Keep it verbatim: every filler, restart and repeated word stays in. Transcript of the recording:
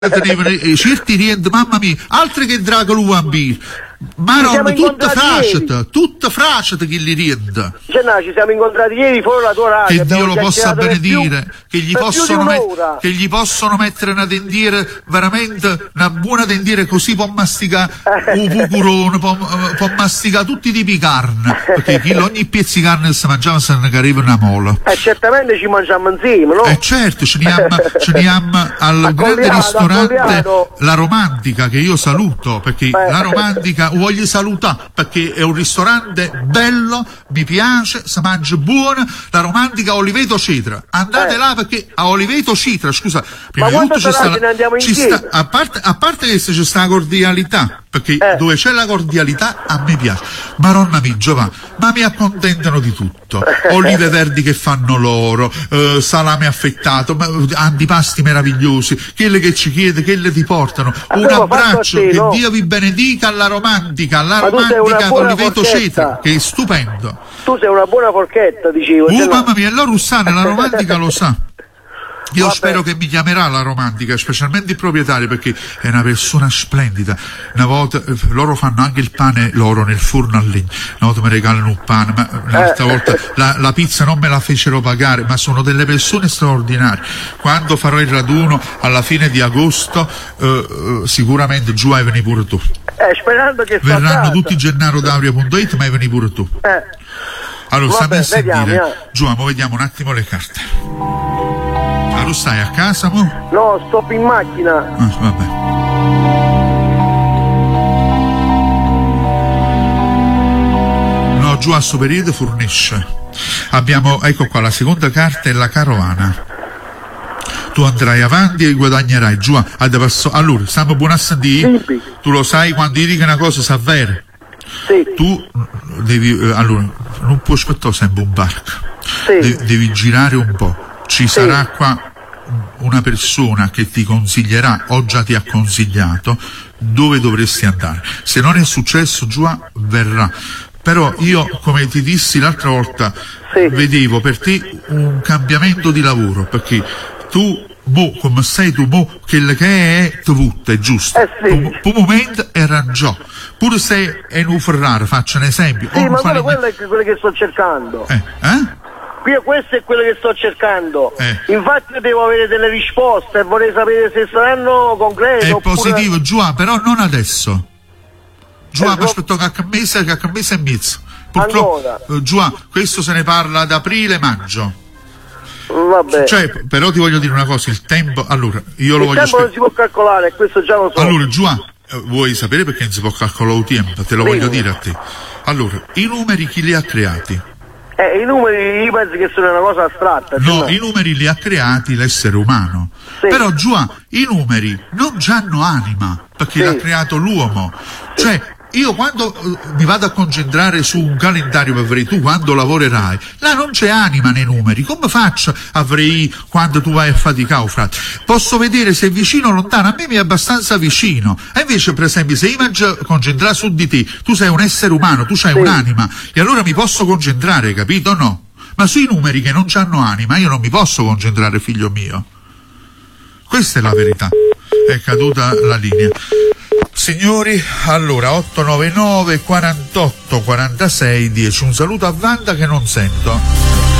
certi riend, mamma mia, altri che Dracolo Vampir. Ma non, tutta frascita, tutta frascita che li rienda. Cioè, no, ci siamo incontrati ieri fuori la tua radio. Che Dio lo possa benedire, che gli possono, met- che gli possono mettere una tendiere, veramente una buona tendiere, così può masticare un pucurone, può, può masticare tutti i tipi di carne, perché chi, ogni pezzo di carne che si mangiava se ne cariva una mola. Eh, certamente ci mangiamo insieme, no? Eh certo, ce ne abbiamo, ce ne abbiamo al grande ristorante La Romantica, che io saluto, perché eh. La Romantica voglio salutare, perché è un ristorante bello, mi piace, si mangia buono. La Romantica Oliveto Cetra, andate eh. là, perché a Oliveto Cetra, scusa, prima ma di tutto c'è sta, ne andiamo ci sta, a parte a parte che c'è sta la cordialità, perché eh. dove c'è la cordialità a me piace, maronna mia Giovanni, ma mi accontentano di tutto, olive verdi che fanno loro, eh, salame affettato, antipasti meravigliosi, quelle che ci chiede, quelle ti portano, un abbraccio, te, che no? Dio vi benedica alla Romantica, alla Romantica con Oliveto Cetra, che è stupendo. Tu sei una buona forchetta, dicevo. Uh, mamma mia, allora Russane, la Romantica lo sa. Io Vabbè. spero che mi chiamerà La Romantica, specialmente il proprietario, perché è una persona splendida. Una volta eh, loro fanno anche il pane loro nel forno a legna, una volta mi regalano un pane, ma l'altra eh. volta la, la pizza non me la fecero pagare, ma sono delle persone straordinarie. Quando farò il raduno alla fine di agosto, eh, eh, sicuramente giù hai veni pure tu. Eh, sperando che verranno tutti gennaro dauria punto it, ma hai veni pure tu. Eh. Allora, stammi a sentire. Vediamo, Giù, mo vediamo un attimo le carte. Allora, stai a casa, mo? No, sto in macchina. Ah, vabbè. No, giù a sto periodo fornisce. Abbiamo, ecco qua, la seconda carta è la carovana. Tu andrai avanti e guadagnerai. Giù, allora, stiamo buoni a sentire. Sì. Tu lo sai, quando ti dico una cosa si avvera. Sì. Tu devi, allora, non puoi aspettare sempre un barco. Sì. De- devi girare un po'. Ci sì. sarà qua una persona che ti consiglierà, o già ti ha consigliato, dove dovresti andare. Se non è successo, giù verrà. Però io, come ti dissi l'altra volta, sì. vedevo per te un cambiamento di lavoro, perché tu, mo, come sei tu, mo, quello che è, tu vutta, è giusto. Eh sì. Per un momento era già. Pure se è un Ferrari, faccio un esempio. Sì, ma quello, quello è quello che sto cercando. Eh? Eh? Qui questo è quello che sto cercando. Eh. Infatti devo avere delle risposte e vorrei sapere se saranno concrete. È oppure... positivo, Giù, però non adesso. Giù, eh, mi aspetto che a mese, che a mese e mezzo. Purtroppo, eh, Giù, questo se ne parla ad aprile, maggio. Vabbè. Cioè, però ti voglio dire una cosa, il tempo, allora, io lo il voglio tempo spe- non si può calcolare, questo già lo so. Allora, Giù, eh, vuoi sapere perché non si può calcolare il tempo? Te lo Prima. voglio dire a te. Allora, i numeri chi li ha creati? Eh, i numeri io penso che sono una cosa astratta. No, cioè... i numeri li ha creati l'essere umano. Sì. Però giù i numeri non hanno anima, perché sì. l'ha creato l'uomo. Sì. Cioè, io quando uh, mi vado a concentrare su un calendario per vedere tu quando lavorerai, là non c'è anima nei numeri. Come faccio a vedere quando tu vai a faticare, frate? Posso vedere se è vicino o lontano, a me mi è abbastanza vicino. E invece, per esempio, se io mi concentrare su di te, tu sei un essere umano, tu hai sì. un'anima, e allora mi posso concentrare, capito o no? Ma sui numeri che non hanno anima io non mi posso concentrare, figlio mio. Questa è la verità. È caduta la linea. Signori, allora otto nove nove quarantotto quarantasei dieci, un saluto a Wanda che non sento.